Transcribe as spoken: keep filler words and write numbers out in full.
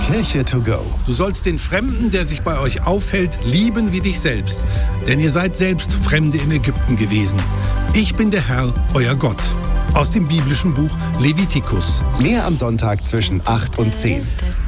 Kirche to go. Du sollst den Fremden, der sich bei euch aufhält, lieben wie dich selbst. Denn ihr seid selbst Fremde in Ägypten gewesen. Ich bin der Herr, euer Gott. Aus dem biblischen Buch Levitikus. Mehr am Sonntag zwischen acht und zehn.